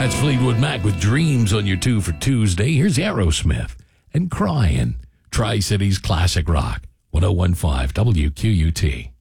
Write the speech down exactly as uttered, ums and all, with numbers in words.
That's Fleetwood Mac with Dreams on your two for Tuesday. Here's Aerosmith and Crying. Tri-Cities Classic Rock. one oh one point five W Q U T.